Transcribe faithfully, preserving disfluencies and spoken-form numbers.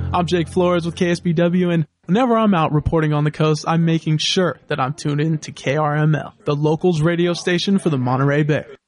I'm Jake Flores with K S B W, and whenever I'm out reporting on the coast, I'm making sure that I'm tuned in to K R M L, the locals radio station for the Monterey Bay.